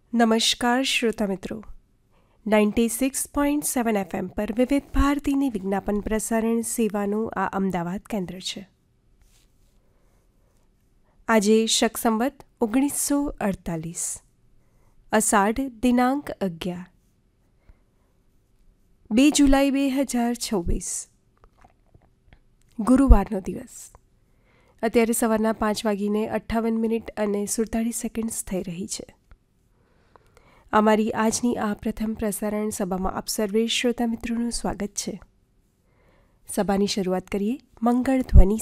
નમસ્કાર શ્રોતા મિત્રો, 96.7 FM પર વિવિધ ભારતીની વિજ્ઞાપન પ્રસારણ સેવાનું આ અમદાવાદ કેન્દ્ર છે. આજે શક સંવત 1948, અષાઢ દિનાંક 11, 2 જુલાઈ 2026, ગુરુવારનો દિવસ. અત્યારે સવારના 5:58 થઈ રહી છે. અમારી આજની આ પ્રથમ પ્રસારણ સભામાં આપ સર્વે શ્રોતા મિત્રોનું સ્વાગત છે. સભાની શરૂઆત કરીએ મંગળ ધ્વનિ